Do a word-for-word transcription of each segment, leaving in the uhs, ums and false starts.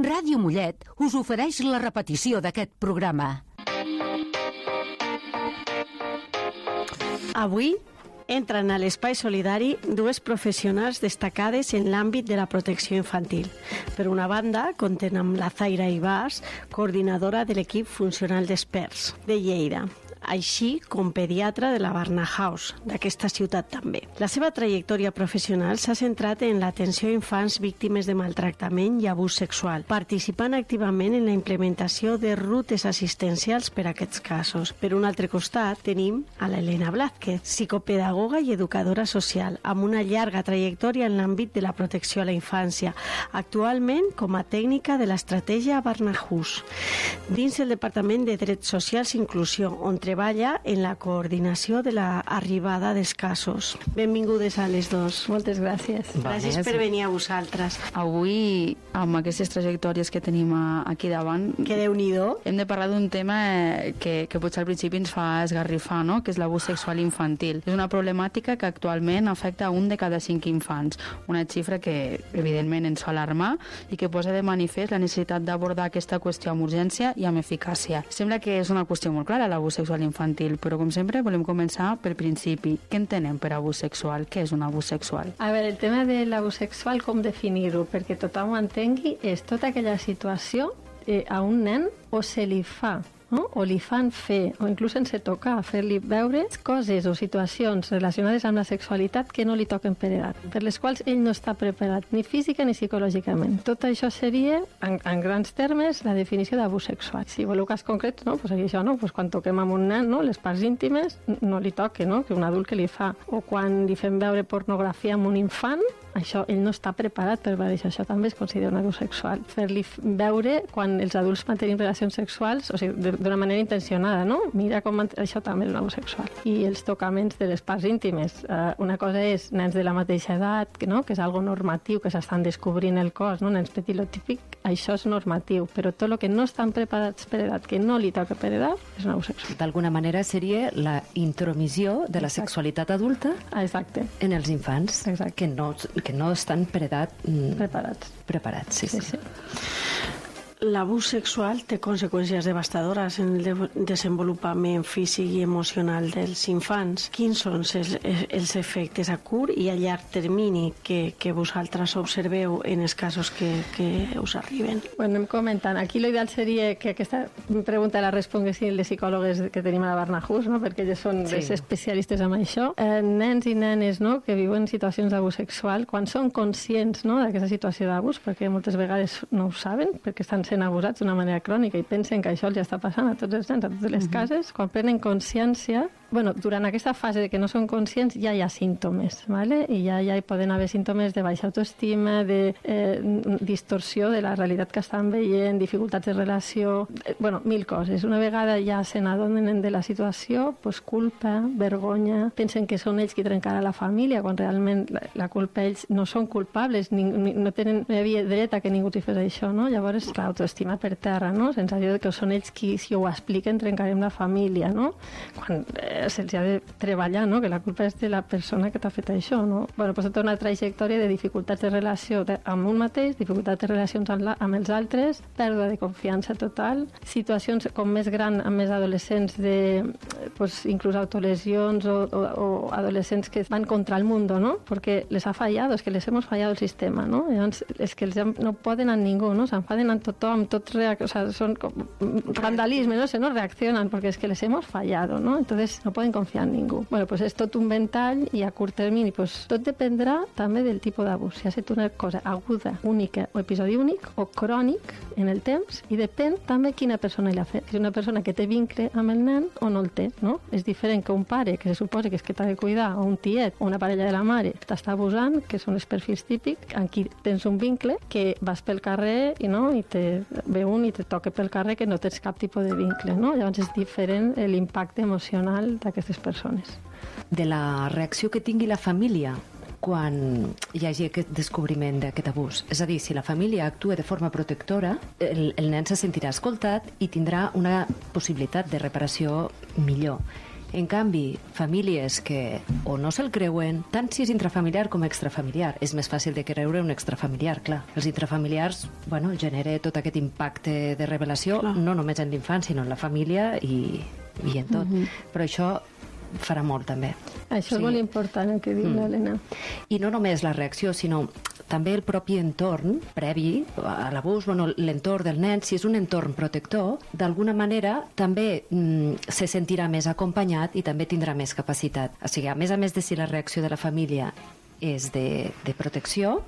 Ràdio Mollet us ofereix la repetició d'aquest programa. Avui entren a l'Espai Solidari dues professionals destacades en l'àmbit de la protecció infantil. Per una banda, compten amb la Zaira Ibars, coordinadora de l'equip funcional d'experts de Lleida, així com pediatra de la Barnahus, d'aquesta ciutat també. La seva trajectòria professional s'ha centrat en l'atenció a infants víctimes de maltractament i abús sexual, participant activament en la implementació de rutes assistencials per a aquests casos. Per un altre costat, tenim a l'Helena Blázquez, psicopedagoga i educadora social, amb una llarga trajectòria en l'àmbit de la protecció a la infància, actualment com a tècnica de l'estratègia Barnahus, dins el Departament de Drets Socials i Inclusió, on treballa en la coordinació de l'arribada dels casos. Benvingudes a les dos. Moltes gràcies. Gràcies per venir a vosaltres. Avui, amb aquestes trajectòries que tenim aquí davant, que Déu-n'hi-do, hem de parlar d'un tema que, que potser al principi ens fa esgarrifar, no? Que és l'abús sexual infantil. És una problemàtica que actualment afecta a un de cada cinc infants, una xifra que evidentment ens fa alarmar i que posa de manifest la necessitat d'abordar aquesta qüestió amb urgència i amb eficàcia. Sembla que és una qüestió molt clara, l'abús sexual infantil, però com sempre volem començar pel principi. Què entenem per abús sexual? Què és un abús sexual? A veure, el tema de l'abús sexual, com definir-ho? Perquè tothom ho entengui, és tota aquella situació eh, a un nen o se li fa, no? O li fan fer, o inclús sense tocar, fer-li veure coses o situacions relacionades amb la sexualitat que no li toquen per edat, per les quals ell no està preparat, ni física ni psicològicament. Tot això seria, en, en grans termes, la definició d'abús sexual. Si voleu cas concret, no? Pues això, no? Pues quan toquem amb un nen, no? Les parts íntimes no li toque, no? Que un adult que li fa. O quan li fem veure pornografia amb un infant, això, ell no està preparat per veure això. Això també es considera un abús sexual. Fer-li veure quan els adults mantenim relacions sexuals, o sigui, d'una manera intencionada, no? Mira com això també és un abús sexual. I els tocaments de les parts íntimes. Uh, una cosa és nens de la mateixa edat, que, no? Que és algo normatiu, que s'estan descobrint el cos, no? Nens petilotípic, això és normatiu, però tot el que no estan preparats per edat, que no li toca per edat, és un abús sexual. D'alguna manera seria la intromissió de la Exacte. Sexualitat adulta Exacte. En els infants. Exacte. que no que no estan per edat mm, preparats. Preparats, sí, sí. sí, sí. L'abús sexual té conseqüències devastadores en el de desenvolupament físic i emocional dels infants. Quins són els, els efectes a curt i a llarg termini que, que vosaltres observeu en els casos que, que us arriben? Bueno, anem comentant. Aquí l'ideal seria que aquesta pregunta la responguessin les psicòlogues que tenim a la Barnahus, no? Perquè elles són sí. les especialistes en això. Eh, nens i nenes, no? Que viuen situacions d'abús sexual, quan són conscients, no? d'aquesta situació d'abús, perquè moltes vegades no ho saben, perquè estan sent abusats d'una manera crònica i pensen que això els està passant a tots els nens, a totes les cases, quan prenen consciència, bueno, durant aquesta fase de que no són conscients ja hi ha símptomes, ¿vale? I ja, ja hi poden haver símptomes de baixa autoestima, de eh, distorsió de la realitat que estan veient, dificultats de relació, eh, bueno, mil coses. Una vegada ja se n'adonen de la situació, pues culpa, vergonya, pensen que són ells qui trencaran la família, quan realment la, la culpa ells no són culpables, ni, ni, no tenen no hi havia dret a que ningú t'hi fes això, no? Llavors, l'autoestima per terra, no? Sensació de que són ells qui, si ho expliquen, trencarem la família, no? Quan eh, se'ls ha de treballar, no? Que la culpa és de la persona que t'ha fet això, no? Bueno, pues tota una trajectòria de dificultats de relació de, amb un mateix, dificultats de relacions amb, la, amb els altres, pèrdua de confiança total, situacions com més gran amb més adolescents de, pues, inclús autolesions o, o, o adolescents que van contra el mundo, no? Perquè les ha fallado, és que les hemos fallado el sistema, no? Llavors, és que els no poden amb ningú, no? S'enfaden amb tothom, tots reac... o sea, són com vandalisme, no sé, no reaccionan porque es que les hemos fallado, ¿no? Entonces no poden confiar en ningú. Bueno, pues és tot un ventall i a curt termini, pues tot dependrà també del tipus d'abús. Si ha estat una cosa aguda, única o episodi únic o crònic en el temps i depèn també quina persona l'ha fet. Si és una persona que té vincle amb el nen o no el té, no? És diferent que un pare que se suposa que és que t'ha de cuidar o un tiet o una parella de la mare t'està abusant, que són els perfils típics, en qui tens un vincle que vas pel carrer i, no? I te ve un i te toca pel carrer que no tens cap tipus de vincle, no? Llavors és diferent l'impacte emocional d'aquestes persones. De la reacció que tingui la família quan hi hagi aquest descobriment d'aquest abús. És a dir, si la família actua de forma protectora, el, el nen se sentirà escoltat i tindrà una possibilitat de reparació millor. En canvi, famílies que o no se'l creuen, tant si és intrafamiliar com extrafamiliar. És més fàcil de creure un extrafamiliar, clar. Els intrafamiliars, bueno, genera tot aquest impacte de revelació, clar, no només en l'infant, sinó en la família i, i en tot. Mm-hmm. Però això farà molt, també. Això sí. És molt important, el que diu mm. l'Helena. I no només la reacció, sinó també el propi entorn previ a l'abús, bueno, l'entorn del nen, si és un entorn protector, d'alguna manera també mm, se sentirà més acompanyat i també tindrà més capacitat. O sigui, a més a més de si la reacció de la família és de, de protecció,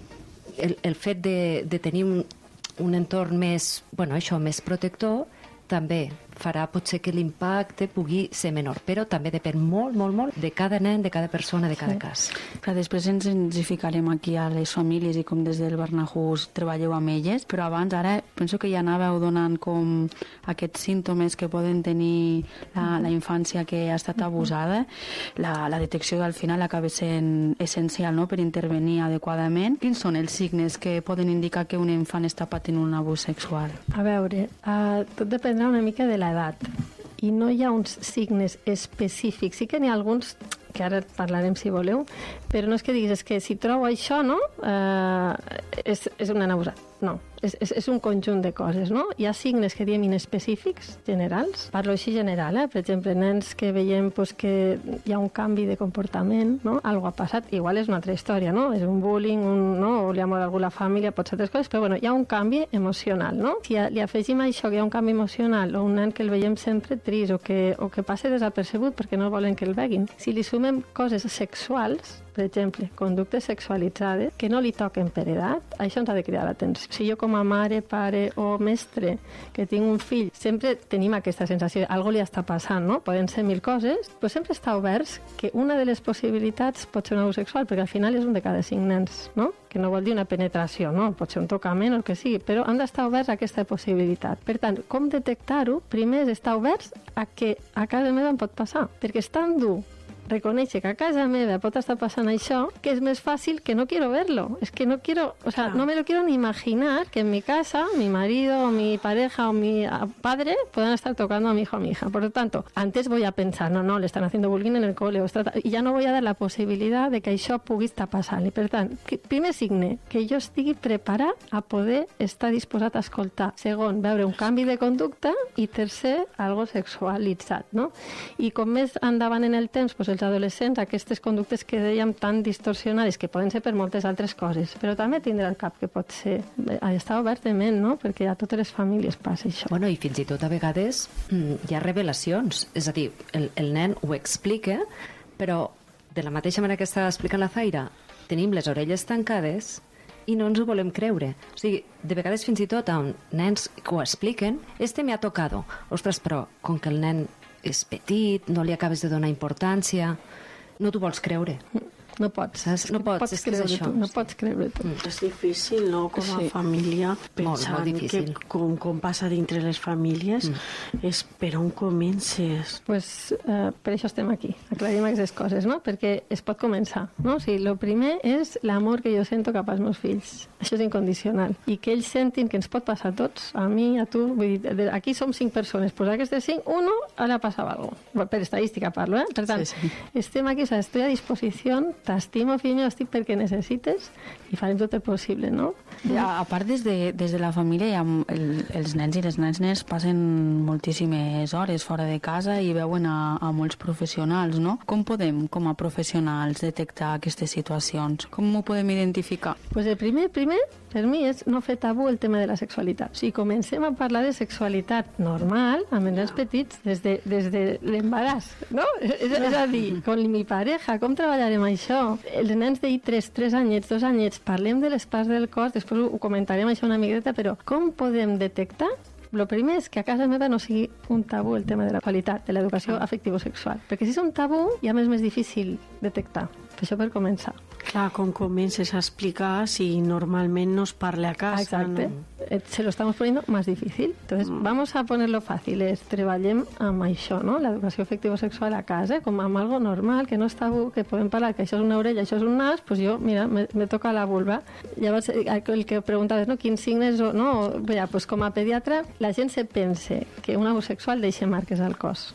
el, el fet de, de tenir un, un entorn més, bueno, això, més protector, també farà potser que l'impacte pugui ser menor, però també depèn molt, molt, molt de cada nen, de cada persona, de cada sí. cas. Clar, després ens, ens hi ficarem aquí a les famílies i com des del Barnahus treballeu amb elles, però abans ara penso que ja anàveu donant com aquests símptomes que poden tenir la, la infància que ha estat abusada. La, la detecció al final acaba sent essencial, no?, per intervenir adequadament. Quins són els signes que poden indicar que un infant està patint un abús sexual? A veure, uh, tot dependrà una mica de la edat i no hi ha uns signes específics. Sí que n'hi ha alguns que ara parlarem si voleu, però no és que diguis és que si trobo això, no, eh, és, és un nen abusat. No, és, és, és un conjunt de coses, no? Hi ha signes que diem inespecífics, generals. Parlo així general, eh? Per exemple, nens que veiem pues, que hi ha un canvi de comportament, no? Algo ha passat, igual és una altra història, no? És un bullying, un, no? O li ha mort algú a la família, pot ser altres coses, però bueno, hi ha un canvi emocional, no? Si li afegim a això que hi ha un canvi emocional o un nen que el veiem sempre trist o que, o que passa desapercebut perquè no volen que el veguin, si li sumem coses sexuals, per exemple, conductes sexualitzades que no li toquen per edat, això ens ha de cridar l'atenció. Si jo com a mare, pare o mestre que tinc un fill, sempre tenim aquesta sensació, algo li està passant, no? Poden ser mil coses, però sempre està oberts que una de les possibilitats pot ser un abús sexual, perquè al final és un de cada cinc nens, no? Que no vol dir una penetració, no? Pot ser un tocament o el que sigui, però han d'estar oberts a aquesta possibilitat. Per tant, com detectar-ho? Primer és estar oberts a que a casa meva em pot passar, perquè és tan dur reconèixer que a casa meva pot estar passant això, que és més fàcil que no quiero verlo. Es que no quiero, o sea, no me lo quiero ni imaginar que en mi casa, mi marido, o mi pareja o mi padre puedan estar tocando a mi hijo o a mi hija. Por lo tanto, antes voy a pensar, no, no, le están haciendo bullying en el cole, o está, i ja no voy a dar la possibilitat de que això pugui estar passant. I per tant, que, primer signe, que jo estigui preparat a poder estar disposat a escoltar. Segon, veure un canvi de conducta i tercer, algo sexualitzat, no? I com més endavant en el temps, doncs els adolescents, aquestes conductes que dèiem tan distorsionades, que poden ser per moltes altres coses, però també tindrà el cap que pot ser, està obert de ment, no? Perquè a totes les famílies passa això. Bueno, i fins i tot a vegades hi ha revelacions, és a dir, el, el nen ho explica, però de la mateixa manera que estava explicant la Zaira, tenim les orelles tancades i no ens ho volem creure. O sigui, de vegades fins i tot a nens que ho expliquen, este me ha tocado. Ostres, però com que el nen és petit, no li acabes de donar importància, no t'ho vols creure. No pots. Saps? No pots, pots és que és això. Tu, no pots creure tu. Mm. És difícil, no?, com a sí. família, pensant molt, molt que com, com passa dintre les famílies, mm. és per on comences. Pues, uh, per això estem aquí, aclarim aquestes coses, no? Perquè es pot començar, no? O sigui, el primer és l'amor que jo sento cap als meus fills. Això és incondicional. I que ells sentin que ens pot passar a tots, a mi, a tu, vull dir, aquí som cinc persones, pues aquestes cinc, uno, ara passava alguna cosa. Per estadística parlo, eh? Per tant, sí, sí. Estem aquí, o sigui, estoy a disposició, t'estimo, fill meu, estic perquè necessites i farem tot el possible, no? Ja, a part, des de, des de la família, ja, el, els nens i les nenes passen moltíssimes hores fora de casa i veuen a, a molts professionals, no? Com podem, com a professionals, detectar aquestes situacions? Com ho podem identificar? Pues el primer, primer, per mi, és no fer tabú el tema de la sexualitat. O sigui, comencem a parlar de sexualitat normal, amb els nens petits, des de, des de l'embaràs, no? És, és a dir, con mi pareja, com treballarem això? Els nens d'ahir tres, tres anyets, dos anyets, parlem de les parts del cos, després ho comentarem això una miqueta, però com podem detectar? El primer és que a casa meva no sigui un tabú el tema de la qualitat, de l'educació afectivo-sexual, perquè si és un tabú ja m'és més difícil detectar. Això per començar. Clar, com comences a explicar si normalment no es parla a casa. Exacte. No? Se lo estamos poniendo más difícil. Entonces, mm. vamos a ponerlo fácil. Es, treballem amb això, no? L'educació afectivo-sexual a casa, com amb algo normal, que no és tabú, que podem parlar, que això és una orella, això és un nas, pues jo, mira, me, me toca la vulva. Llavors, el que preguntaves, no? Quins signes, no? Veia, pues com a pediatra, la gent se pensa que un abús sexual deixa marques al cos.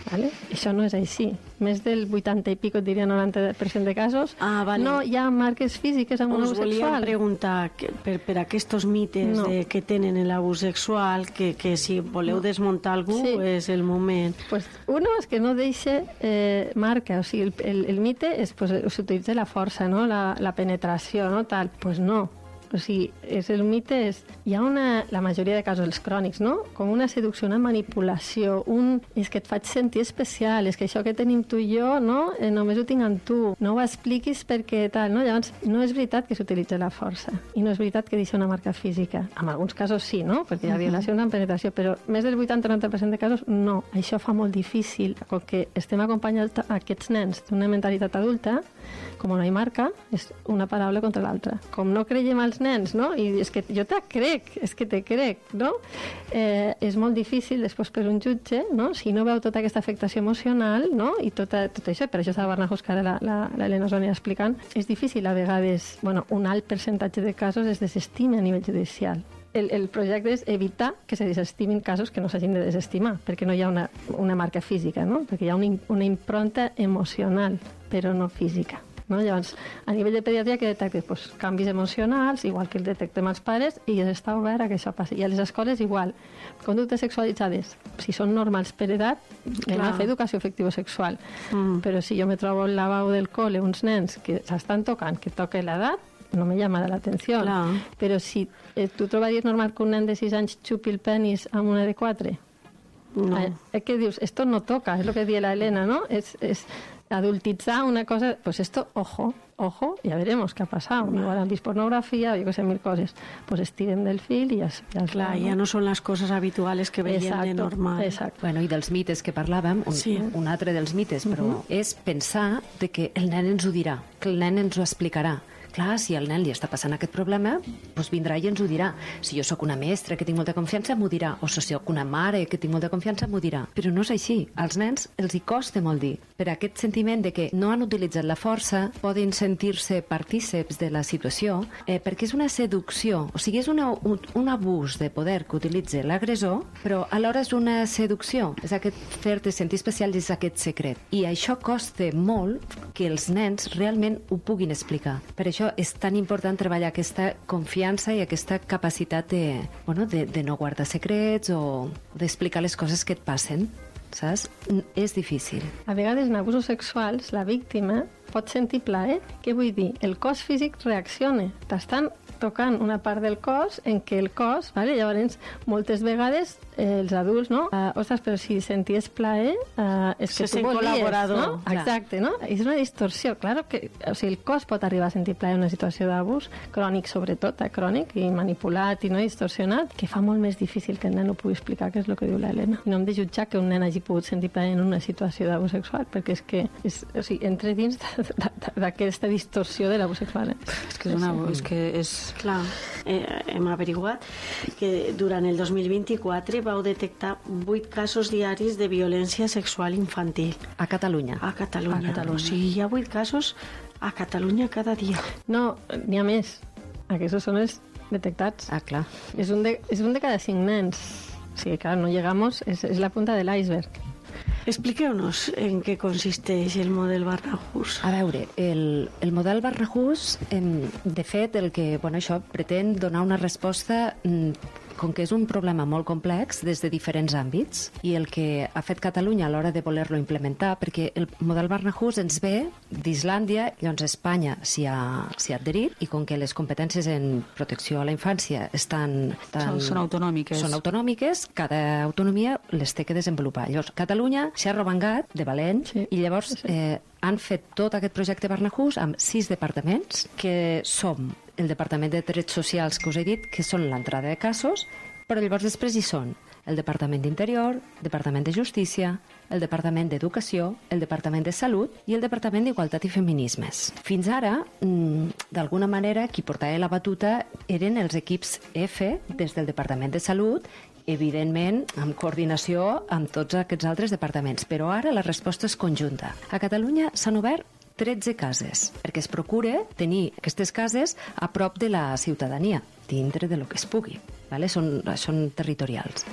Vale? Això no és així. Més del vuitanta i pico, et diria noranta per cent de casos, ah, vale. no hi ha marques físiques amb un abús sexual. Us volíem preguntar que, per, per aquests mites no. de, que tenen l'abús sexual, que, que si voleu no. desmuntar algú sí. és el moment. Pues uno és que no deixa eh, marca, o sigui, el, el, el mite és pues, s'utilitza la força, no? la, la penetració, no? Tal. Pues no. O sigui, és el mite és... Hi ha una... La majoria de casos, els crònics, no? Com una seducció, una manipulació, un... És que et faig sentir especial, és que això que tenim tu i jo, no? Eh, només ho tinc amb tu. No ho expliquis perquè tal, no? Llavors, no és veritat que s'utilitza la força. I no és veritat que deixa una marca física. En alguns casos sí, no? Perquè hi ha violacions amb penetració, però més del vuitanta o noranta per cent de casos, no. Això fa molt difícil. Com que estem acompanyant aquests nens d'una mentalitat adulta, com no hi marca, és una paraula contra l'altra. Com no creiem als nens, no? I és que jo te crec, és que te crec, no? Eh, és molt difícil després per un jutge, no? Si no veu tota aquesta afectació emocional, no? I tota, tot això, per això està Barnahus, que ara l'Helena us ho anirà explicant, és difícil a vegades, bueno, un alt percentatge de casos es desestima a nivell judicial. El, el projecte és evitar que se desestimin casos que no s'hagin de desestimar, perquè no hi ha una, una marca física, no? Perquè hi ha una, una impronta emocional, però no física. No? Llavors, a nivell de pediatria que detectes pues, canvis emocionals, igual que el detectem als pares, i està obert a que això passi. I a les escoles igual. Conductes sexualitzades, si són normals per edat, anem a fer educació afectivo-sexual. Mm. Però si jo me trobo al lavabo del col·le uns nens que s'estan tocant, que toquen l'edat, no me llama la atenció. Però si eh, tu trobaries normal que un nen de sis anys xupi el penis amb una de quatre? No. Eh, eh, que dius, esto no toca, és el que diu la Helena, ¿no? Es, es adultitzar una cosa, pues esto, ojo, ojo, ya veremos qué ha pasado. Igual han visto pornografía o yo que sé, mil cosas. Pues estiren del fil i ja, ja, clar, ja no són les coses habituals que veiem exacto, de normal. Exacte. Bueno, i dels mites que parlàvem, un, sí. un altre dels mites, però uh -huh. és pensar de que el nen ens ho dirà, que el nen ens ho explicarà. Clar, si al nen li està passant aquest problema, doncs vindrà i ens ho dirà. Si jo sóc una mestra que tinc molta confiança, m'ho dirà. O si sóc una mare que tinc molta confiança, m'ho dirà. Però no és així. Als nens els hi costa molt dir. Per aquest sentiment de que no han utilitzat la força, poden sentir-se partíceps de la situació, eh, perquè és una seducció. O sigui, és una, un, un abús de poder que utilitza l'agressor, però alhora és una seducció. És aquest fer-te sentir especial, és aquest secret. I això costa molt que els nens realment ho puguin explicar. Per això és tan important treballar aquesta confiança i aquesta capacitat de, bueno, de, de no guardar secrets o d'explicar les coses que et passen, saps? És difícil. A vegades en abusos sexuals la víctima pot sentir plaer. Què vull dir? El cos físic reacciona. T'estan tocant una part del cos en què el cos, vale? Llavors, moltes vegades eh, els adults, no? Uh, ostres, però si senties plaer, uh, és que se tu volies, no? Clar. Exacte, no? És una distorsió. Claro que, o sigui, el cos pot arribar a sentir plaer en una situació d'abús, crònic sobretot, eh, crònic, i manipulat i no distorsionat, que fa molt més difícil que el nen ho pugui explicar, que és el que diu l'Helena. I no hem de jutjar que un nen hagi pogut sentir plaer en una situació d'abús sexual, perquè és que és, o sigui, entra dins d'aquesta distorsió de l'abús sexual. Eh? És que és una... És que és... Clar, eh, hem averiguat que durant el dos mil vint-i-quatre vau detectar vuit casos diaris de violència sexual infantil. A Catalunya. A Catalunya. A Catalunya. O sigui, hi ha vuit casos a Catalunya cada dia. No, n'hi ha més. Aquests són els detectats. Ah, clar. És un de, és un de cada cinc nens. O sigui, clar, no llegamos, és, és la punta de l'iceberg. Expliqueu-nos en què consisteix el model Barnahus. A veure, el, el model Barnahus, eh, de fet, el que, bueno, això pretén donar una resposta, mm, com que és un problema molt complex des de diferents àmbits, i el que ha fet Catalunya a l'hora de voler-lo implementar, perquè el model Barnahus ens ve d'Islàndia, llavors Espanya s'hi ha, s'hi ha adherit, i com que les competències en protecció a la infància estan... Tan, són, són autonòmiques. Són autonòmiques, cada autonomia les té que desenvolupar. Llavors, Catalunya s'ha arromangat de valent, sí. I llavors eh, han fet tot aquest projecte Barnahus amb sis departaments, que som el Departament de Drets Socials, que us he dit, que són l'entrada de casos, però llavors després hi són el Departament d'Interior, el Departament de Justícia, el Departament d'Educació, el Departament de Salut i el Departament d'Igualtat i Feminismes. Fins ara, d'alguna manera, qui portava la batuta eren els equips F des del Departament de Salut, evidentment, en coordinació amb tots aquests altres departaments. Però ara la resposta és conjunta. A Catalunya s'han obert tretze cases, perquè es procura tenir aquestes cases a prop de la ciutadania, dintre de lo que es pugui. Vale? Són, són territorials.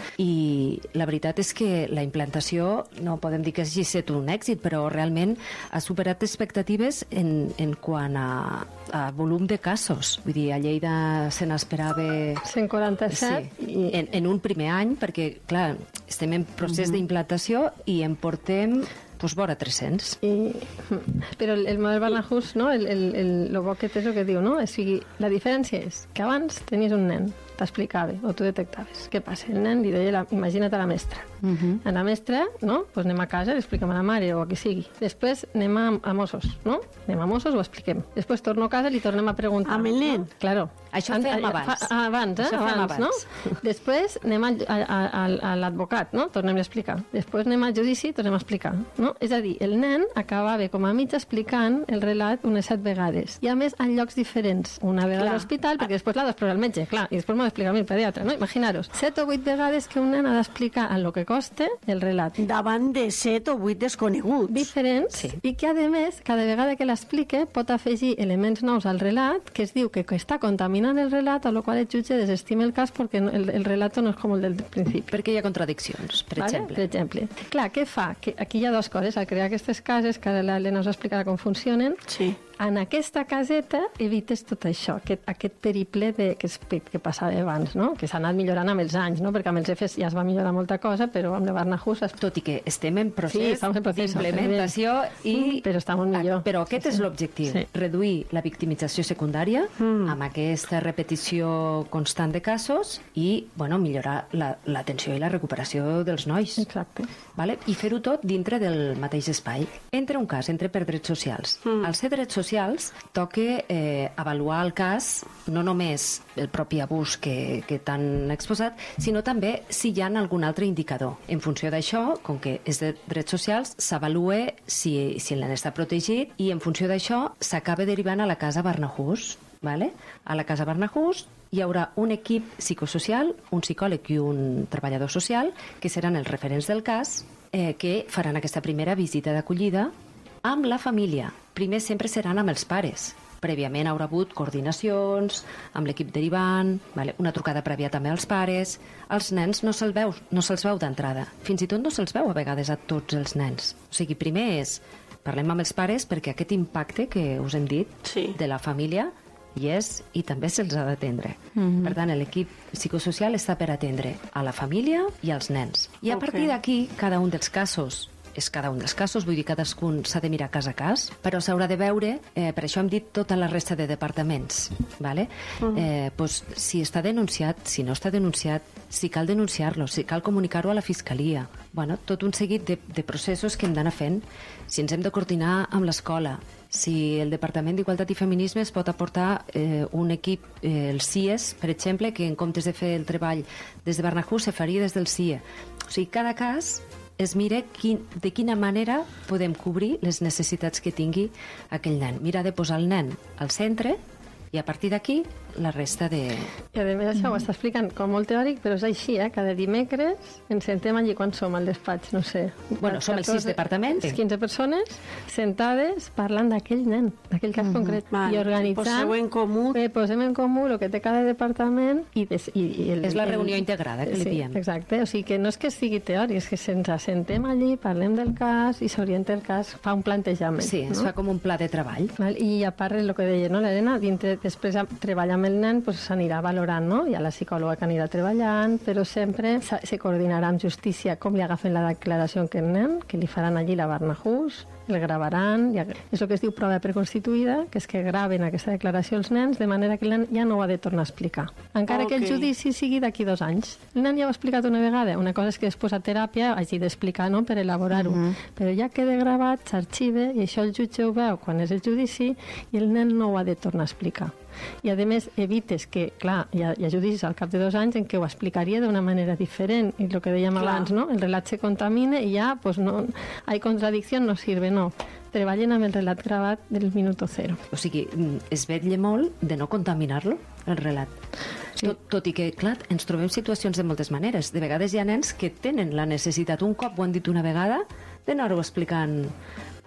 I la veritat és que la implantació, no podem dir que hagi estat un èxit, però realment ha superat expectatives en, en quant a, a volum de casos. Vull dir, a Lleida se n'esperava... cent quaranta-set. Sí, i... en, en un primer any, perquè, clar, estem en procés uh-huh. d'implantació i en portem pues vora tres-cents. I, però el, el model Barnahus, no? el, el, el, el bo que té és el que diu, no? O sigui, la diferència és que abans tenies un nen, t'explicava, o tu detectaves. Què passa? El nen li deia, la, imagina't a la mestra. Uh -huh. A la mestra, no? Pues anem a casa, li expliquem a la mare o a qui sigui. Després anem a, a Mossos, no? Anem a Mossos, ho expliquem. Després torno a casa i li tornem a preguntar. Amb el nen? No? Claro. Això ho fèiem abans. Fa, abans, eh? Això abans, abans, no? Després anem a, a, a, a l'advocat, no? Tornem a explicar. Després anem al judici, tornem a explicar, no? És a dir, el nen acabava com a mig explicant el relat unes set vegades. I a més, en llocs diferents. Una vegada clar. A l'hospital, perquè després l'ha d'explicar el metge, clar, i després m'ho ha d'explicar el pediatre, no? Imaginaros, set o vuit vegades que un nen ha d'explicar en lo que costa el relat. Davant de set o vuit desconeguts. Diferents, sí. I que, a més, cada vegada que l'explique pot afegir elements nous al relat, que es diu que, que està contaminant el relat, a lo qual el jutge desestima el cas perquè el, el relato no és com el del principi. Perquè hi ha contradiccions, per vale? exemple. Per exemple. Clar, què fa? Que aquí hi ha dues coses. Al crear aquestes cases, que ara l'Helena us explicarà com funcionen, sí. En aquesta caseta evites tot això, aquest, aquest periple de, que, que passava abans, no? Que s'ha anat millorant amb els anys, no? Perquè amb els EFES ja es va millorar molta cosa, però amb la Barnahus... Es... Tot i que estem en procés, sí, d'implementació i... Però estem molt millor. Però aquest sí, sí. és l'objectiu, sí. Reduir la victimització secundària mm. amb aquesta repetició constant de casos i, bueno, millorar l'atenció la, i la recuperació dels nois. Exacte. Vale? I fer-ho tot dintre del mateix espai. Entre un cas, entre per drets socials. Mm. Al ser drets socials toca eh, avaluar el cas, no només el propi abús que, que t'han exposat, sinó també si hi ha algun altre indicador. En funció d'això, com que és de drets socials, s'avalua si, si el nen està protegit i en funció d'això s'acaba derivant a la casa Barnahus. Vale? A la casa Barnahus hi haurà un equip psicosocial, un psicòleg i un treballador social, que seran els referents del cas, eh, que faran aquesta primera visita d'acollida amb la família. Primer sempre seran amb els pares. Prèviament haurà hagut coordinacions amb l'equip derivant, vale? Una trucada prèvia també als pares. Els nens no se'ls veu, no se'ls veu d'entrada. Fins i tot no se'ls veu a vegades a tots els nens. O sigui, primer és, parlem amb els pares perquè aquest impacte que us hem dit sí. de la família hi és i també se'ls ha d'atendre. Mm-hmm. Per tant, l'equip psicosocial està per atendre a la família i als nens. I a okay. partir d'aquí, cada un dels casos és cada un dels casos, vull dir, cadascun s'ha de mirar cas a cas, però s'haurà de veure, eh, per això hem dit tota la resta de departaments, ¿vale? Uh-huh. eh, pues, si està denunciat, si no està denunciat, si cal denunciar-lo, si cal comunicar-ho a la Fiscalia, bueno, tot un seguit de, de processos que hem d'anar fent, si ens hem de coordinar amb l'escola, si el Departament d'Igualtat i Feminismes pot aportar eh, un equip, eh, el C I E S, per exemple, que en comptes de fer el treball des de Barnahus se faria des del C I E. O sigui, cada cas es mira quin, de quina manera podem cobrir les necessitats que tingui aquell nen. Mira de posar el nen al centre i a partir d'aquí la resta de... I a més això ho està explicant com molt teòric, però és així, eh? Cada dimecres ens sentem allí quan som al despatx, no sé. Bueno, som els sis departaments. quinze persones sentades parlant d'aquell nen, d'aquell cas mm-hmm. concret. Vale. I organitzant... Poseu en comú. Eh, posem en comú el que té cada departament i... Des, i, i el, és la reunió el, integrada que sí, li diem. Exacte, o sigui que no és que sigui teòric, és que ens assentem allí, parlem del cas i s'orienta el cas, fa un plantejament. Sí, es no? fa com un pla de treball. Val? I a part, el que deia, no, l'Helena, dintre, després treballar amb el nen pues, s'anirà valorant, no? Hi ha la psicòloga que anirà treballant, però sempre se coordinarà amb justícia com li agafen la declaració a aquest nen, que li faran allí la Barnahus, el gravaran, ja, és el que es diu prova preconstituïda, que és que graven aquesta declaració els nens de manera que el nen ja no ho ha de tornar a explicar. Encara okay. que el judici sigui d'aquí dos anys. El nen ja ho ha explicat una vegada, una cosa és que després a teràpia hagi d'explicar, no?, per elaborar-ho, uh -huh. però ja queda gravat, s'arxiva, i això el jutge ho veu quan és el judici i el nen no ho ha de tornar a explicar. I a més evites que, clar, hi ha, hi ha judicis al cap de dos anys en què ho explicaria d'una manera diferent, i el que dèiem clar. abans, no? El relat se contamina i ja, pues no, hay contradicció, no sirve, no. Treballen amb el relat gravat del minuto zero. O sigui, es vetlla molt de no contaminar-lo, el relat. Sí. Tot, tot i que, clar, ens trobem situacions de moltes maneres. De vegades hi ha nens que tenen la necessitat, un cop ho han dit una vegada, d'anar-ho explicant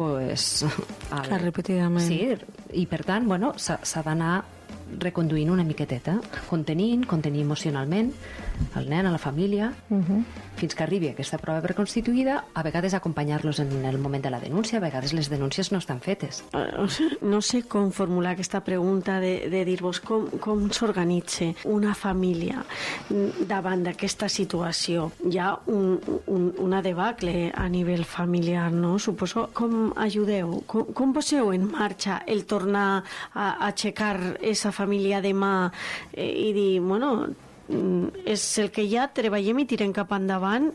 pues, al... Clar, repetidament. Sí, i per tant, bueno, s'ha d'anar reconduint una miqueteta, contenint, contenir emocionalment el nen, a la família, uh -huh. fins que arribi aquesta prova preconstituïda, a vegades acompanyar-los en el moment de la denúncia, a vegades les denúncies no estan fetes. No sé com formular aquesta pregunta de, de dir-vos com, com s'organitza una família davant d'aquesta situació. Hi ha un, un, una debacle a nivell familiar, no? Suposo. Com ajudeu? Com, com poseu en marxa el tornar a, a aixecar esa família demà eh, i dir, bueno, és el que ja treballem i tirem cap endavant.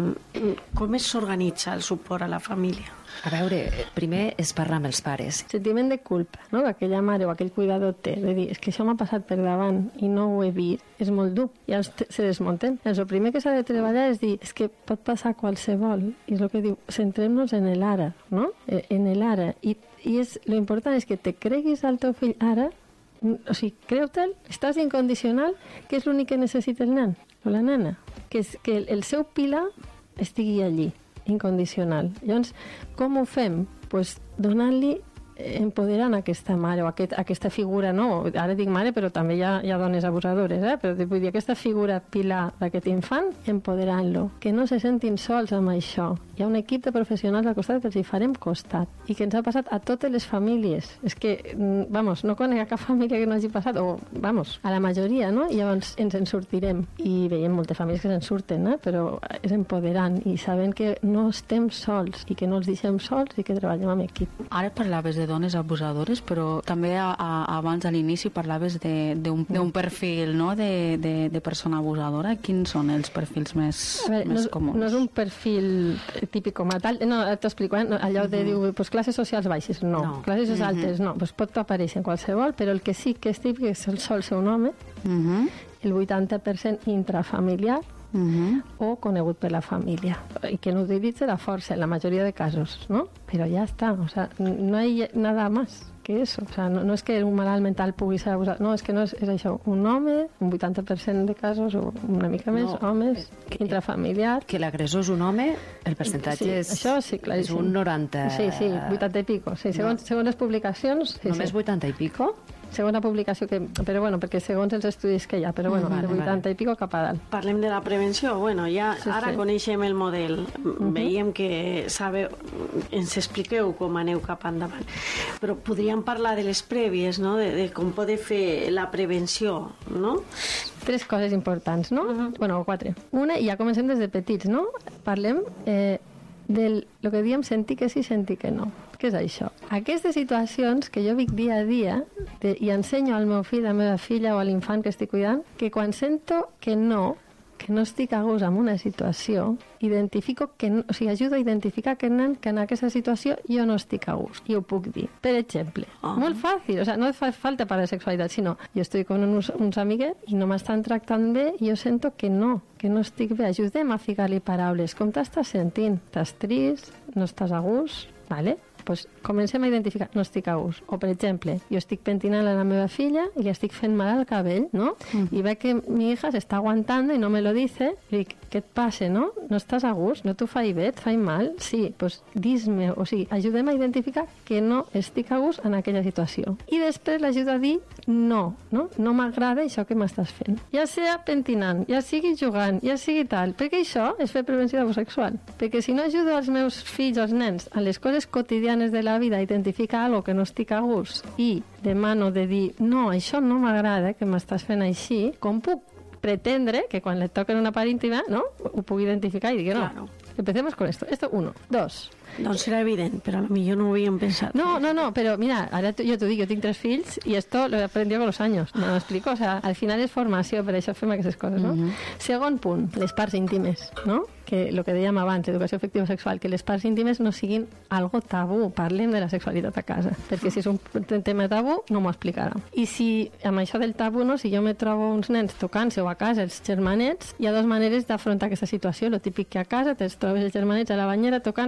Com s'organitza el suport a la família? A veure, primer és parlar amb els pares. Sentiment de culpa, no?, que aquella mare o aquell cuidador té, de dir, és que això m'ha passat per davant i no ho he vist, és molt dur. I llavors se desmunten. El primer que s'ha de treballar és dir, és que pot passar qualsevol, i és el que diu, centrem-nos en el ara, no?, en el ara. I, i és, lo important és que te creguis al teu fill ara, o sigui, creu-te'l, estàs incondicional, que és l'únic que necessita el nen o la nena, que, és, que el, el seu pilar estigui allí, incondicional. Llavors, com ho fem? Pues donant-li, empoderant aquesta mare o aquest, aquesta figura, no, ara dic mare, però també hi ha, hi ha dones abusadores, eh? Però vull dir, aquesta figura pilar d'aquest infant, empoderant-lo, que no se sentin sols amb això. Hi ha un equip de professionals al costat que els hi farem costat i que ens ha passat a totes les famílies. És que, vamos, no conec cap família que no hagi passat, o, vamos, a la majoria, no? I llavors ens en sortirem. I veiem moltes famílies que se'n surten, eh? Però és empoderant i sabent que no estem sols i que no els deixem sols i que treballem amb equip. Ara parlaves de dones abusadores, però també a, a, abans a l'inici parlaves d'un perfil, no?, de, de, de persona abusadora. Quins són els perfils més, veure, més no, comuns? No és un perfil típic com a tal, no, t'explico, eh? allò de uh -huh. dir, pues, classes socials baixes, no, no. classes socials uh -huh. altes, no, pues, pot aparèixer en qualsevol, però el que sí que és típic és el sol ser un home, uh -huh. el vuitanta per cent intrafamiliar, Uh -huh. o conegut per la família, i que no utilitza la força en la majoria de casos, ¿no? Però ja està, o sea, no hay nada más que eso, o sea, no, no és que un malalt mental pugui ser abusat, no, és que no és, és això, un home, un vuitanta per cent de casos, o una mica més, no, homes, que, intrafamiliar. Que l'agressor és un home, el percentatge sí, és, això sí, és un noranta... Sí, sí, vuitanta i pico, sí, segons, no. segons les publicacions... Sí, Només sí. vuitanta i pico? Segons la publicació que... Però bueno, perquè segons els estudis que hi ha, però bueno, vale, de vuitanta vale. i pico cap a dalt. Parlem de la prevenció. Bueno, ja sí, ara sí. coneixem el model. Uh-huh. Veiem que sabe, ens expliqueu com aneu cap endavant. Però podríem parlar de les prèvies, no?, de, de com poder fer la prevenció, no? Tres coses importants, no? Uh-huh. Bueno, quatre. Una, i ja comencem des de petits, no? Parlem eh, del lo que diem sentir que sí, sentir que no. Què és això? Aquestes situacions que jo vic dia a dia de, i ensenyo al meu fill, a la meva filla o a l'infant que estic cuidant, que quan sento que no, que no estic a gust en una situació, identifico que no, o sigui, ajudo a identificar que, nen, que en aquesta situació jo no estic a gust i ho puc dir. Per exemple, oh. molt fàcil, o sea, no fa falta para sexualitat, sinó jo estic con uns, uns amiguets i no m'estan tractant bé i jo sento que no, que no estic bé. Ajudem a ficar-li paraules. Com t'estàs sentint? Estàs trist? No estàs a gust? Vale? Pues comencem a identificar, no estic a gust. O, per exemple, jo estic pentinant a la meva filla i li estic fent mal al cabell, no? Mm. I veig que mi hija s'està aguantando i no me lo dice. I dic, què et passa, no? No estàs a gust? No t'ho faig bé? Et faig mal? Sí, pues dis-me. O sigui, ajudem a identificar que no estic a gust en aquella situació. I després l'ajuda a dir no, no? No m'agrada això que m'estàs fent. Ja sigui pentinant, ja sigui jugant, ja sigui tal. Perquè això és fer prevenció d'abús sexual. Perquè si no ajudo als meus fills, als nens, a les coses quotidianes de la vida, identificar algo que no estic a gust i demano de dir, no, això no m'agrada que m'estàs fent així, com puc pretendre que quan le toquen una part íntima, no, ho pugui identificar i dir que no. Claro. Empecemos con esto. Esto, uno. Dos. Doncs serà evident, però potser no ho havíem pensat. No, no, no, pero mira, ahora yo te digo, yo tengo tres fills y esto lo he aprendido con los años, me lo explico, o sea, al final és formació, per això fem aquestes coses, no? Mm-hmm. Segon punt, les parts íntimes, no? Que lo que dèiem abans, educació afectiva sexual, que les parts íntimes no siguin algo tabú, parlem de la sexualitat a casa, perquè si és un tema tabú no m'ho explicarà. I si, amb això del tabú, no, si jo me trobo uns nens tocant-se o a casa, els germanets, hi ha dues maneres d'afrontar aquesta situació, lo típic que a casa te'ls trobes els germanets a la banyera tocant-se, que ha passat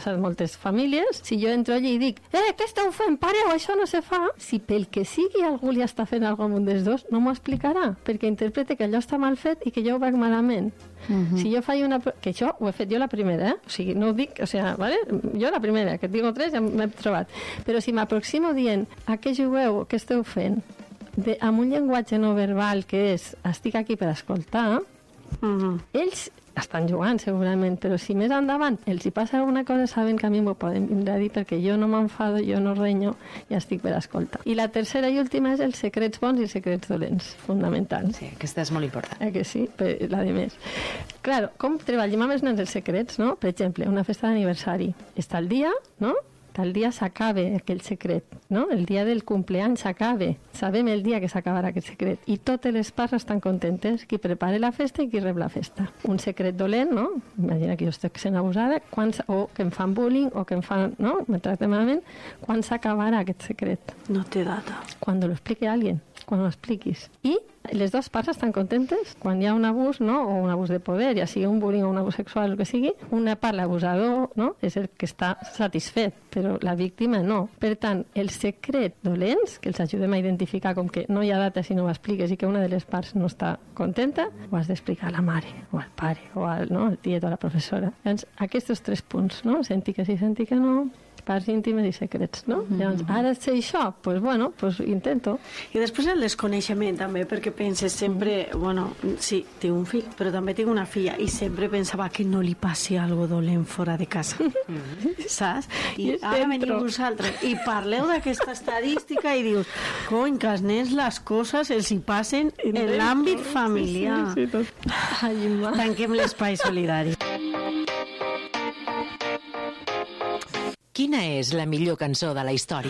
passat moltes famílies, si jo entro allí i dic eh, què esteu fent? Pareu, això no se fa. Si pel que sigui algú li està fent alguna cosa amb un dels dos, no m'ho explicarà, perquè interprete que allò està mal fet i que jo ho veig malament. Uh-huh. Si jo faig una... que això ho he fet jo la primera, eh? O sigui, no ho dic, o sigui, vale? Jo la primera, que et digo tres, ja m'he trobat. Però si m'aproximo dient a què jugueu, què esteu fent, de, amb un llenguatge no verbal que és estic aquí per escoltar, uh-huh. ells estan jugant segurament, però si més endavant els hi passa alguna cosa, saben que a mi m'ho poden vindre a dir perquè jo no m'enfado, jo no renyo i estic per escoltar. I la tercera i última és els secrets bons i els secrets dolents, fonamental. Sí, aquesta és molt important. Eh que sí? Per, la de més. Claro, com treballem amb els nens els secrets, no? Per exemple, una festa d'aniversari. Està el dia, no? El dia s'acabe aquell secret, no? El dia del cumpleaños s'acabe. Sabem el dia que s'acabarà aquest secret. I totes les parts estan contentes, qui prepara la festa i qui rep la festa. Un secret dolent, no? Imagina que jo estic sent abusada, quan, o que em fan bullying, o que em fan, no? Me tracten malament. Quan s'acabarà aquest secret? No té data. Quan lo explique alguien, quan ho expliquis. I les dues parts estan contentes quan hi ha un abús, no? O un abús de poder, ja sigui un bullying o un abús sexual, el que sigui, una part, l'abusador, no? És el que està satisfet, però la víctima no. Per tant, el secret dolents, que els ajudem a identificar com que no hi ha data si no ho expliques i que una de les parts no està contenta, ho has d'explicar a la mare, o al pare, o al, no? al tiet o a la professora. Llavors, aquests tres punts, no? Sentir que sí, sentir que no, parts íntimes i secrets, no? Mm-hmm. Llavors, ara sé això, doncs pues, bueno, pues intento. I després el desconeixement també, perquè penses sempre, mm-hmm. bueno, sí, tinc un fill, però també tinc una filla, i sempre pensava que no li passi algo dolent fora de casa. Mm-hmm. Saps? I, I ara veniu vosaltres i parleu d'aquesta estadística i dius, cony, que als nens les coses els hi passen en l'àmbit familiar. Sí, sí, sí, Ai, tanquem l'espai solidari. Quina és la millor cançó de la història?